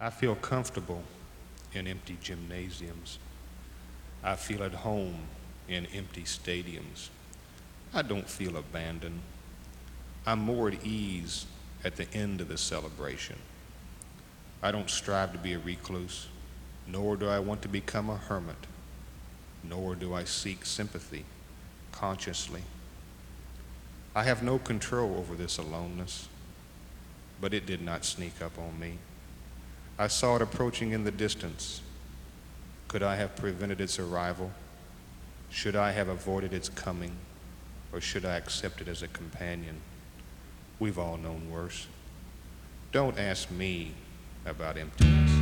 I feel comfortable in empty gymnasiums. I feel at home in empty stadiums. I don't feel abandoned. I'm more at ease at the end of the celebration. I don't strive to be a recluse, nor do I want to become a hermit, nor do I seek sympathy consciously. I have no control over this aloneness, but it did not sneak up on me. I saw it approaching in the distance. Could I have prevented its arrival? Should I have avoided its coming? Or should I accept it as a companion? We've all known worse. Don't ask me about emptiness.